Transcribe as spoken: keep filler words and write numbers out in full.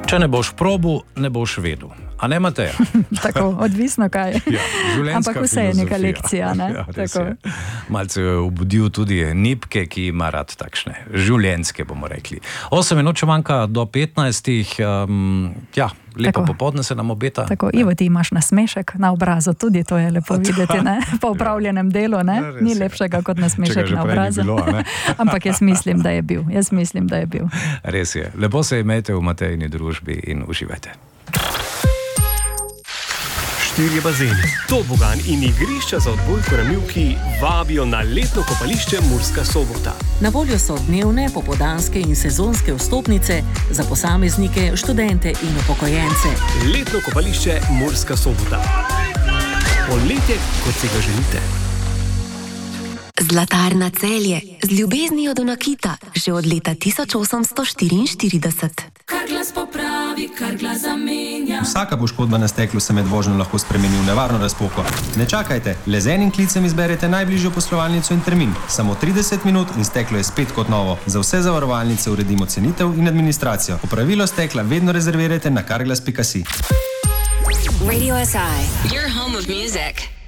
Če ne boš probu, ne boš vedel. A ne, Mateja? Tako, odvisno kaj. Ja, ampak vse je neka lekcija. Ne? Ja, je. Malce je obudil tudi Nipke, ki ima rad takšne življenjske, bomo rekli. Osem minut še manjka do petnajstih. Um, ja, lepo popoldne se nam obeta. Tako, Ivo, ti imaš nasmešek na obrazu, tudi to je lepo videti, ne? Po upravljenem delu, ne? Ja, ni lepšega kot nasmešek na obrazu. Bilo, ampak jaz mislim, da je bil. Jaz mislim, da je bil. Res je. Lepo se imejte v Matejini družbi in uživajte. Štirje bazeni, tobogan in igrišča za odbojko na mivki vabijo na letno kopališče Murska Sobota. Na voljo so dnevne, popoldanske in sezonske vstopnice za posameznike, študente in upokojence. Letno kopališče Murska Sobota. Poletje, kot si ga želite. Zlatarna Celje, z ljubeznijo do nakita, že od leta tisoč osemsto štiriinštirideset. Carglass popravi, Carglass zamenja. Vsaka poškodba na steklu se med vožnjo lahko spremeni v nevarno razpoko. Ne čakajte, le z enim klicem izberete najbližjo poslovalnico in termin. Samo trideset minut in steklo je spet kot novo. Za vse zavarovalnice uredimo cenitev in administracijo. Popravilo stekla vedno rezervirajte na carglass pika si. Radio S I, your home of music.